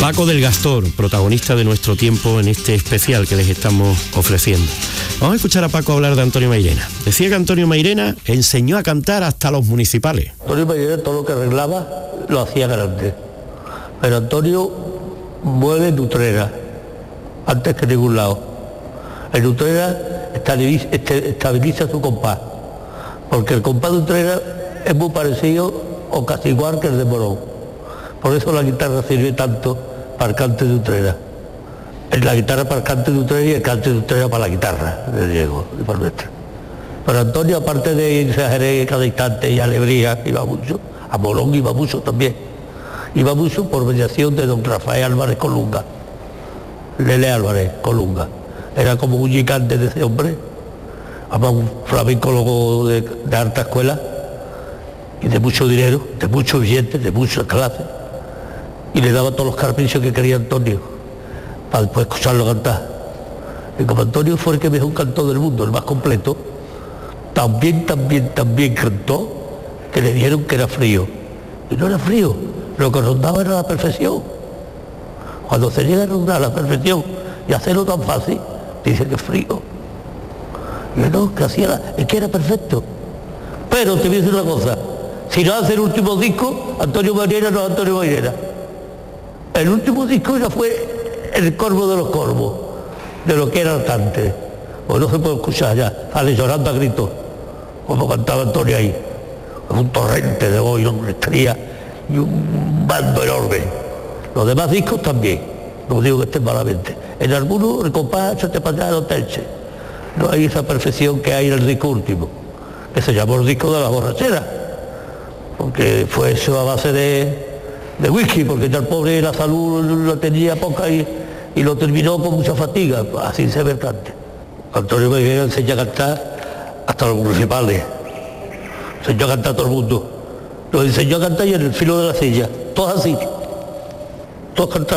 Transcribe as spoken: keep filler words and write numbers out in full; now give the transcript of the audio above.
Paco del Gastor, protagonista de nuestro tiempo en este especial que les estamos ofreciendo. Vamos a escuchar a Paco hablar de Antonio Mairena. Decía que Antonio Mairena enseñó a cantar hasta a los municipales. Antonio Mairena todo lo que arreglaba lo hacía grande. Pero Antonio mueve en Utrera, antes que en ningún lado. En Utrera estabiliza, estabiliza su compás, porque el compás de Utrera es muy parecido o casi igual que el de Morón. Por eso la guitarra sirve tanto para el cante de Utrera. Es la guitarra para el cante de Utrera y el cante de Utrera para la guitarra de Diego y para nuestra. Pero Antonio, aparte de irse a Jerez cada instante y a Lebría, iba mucho, a Morón iba mucho también. Iba mucho por mediación de don Rafael Álvarez Colunga, Lele Álvarez Colunga. Era como un gigante de ese hombre, además un flamencólogo de, de alta escuela y de mucho dinero, de muchos billetes, de muchas clases, y le daba todos los carpinchos que quería Antonio, para después escucharlo cantar. Y como Antonio fue el que mejor cantó del mundo, el más completo, también, también, también cantó, que le dijeron que era frío. Y no era frío, lo que rondaba era la perfección. Cuando se llega a rondar la perfección y hacerlo tan fácil, dice que es frío. Y no, que hacía la, es que era perfecto. Pero te voy a decir una cosa, si no hace el último disco, Antonio Mairena no es Antonio Mairena. El último disco ya fue el corvo de los corvos, de lo que era antes. Pues no se puede escuchar ya, sale llorando a gritos, como cantaba Antonio ahí. Un torrente de voz, una estrella y un bando enorme. Los demás discos también, no digo que estén malamente. En algunos el compás échate para allá, no te eche. No hay esa perfección que hay en el disco último, que se llamó el disco de la borrachera, porque fue eso a base de, de whisky, porque ya el pobre la salud la tenía poca y, y lo terminó con mucha fatiga, así se ve el cante. Antonio Mairena enseña a cantar hasta los municipales, enseñó a cantar a todo el mundo, lo enseñó a cantar y en el filo de la silla, todos así, todos cantaban.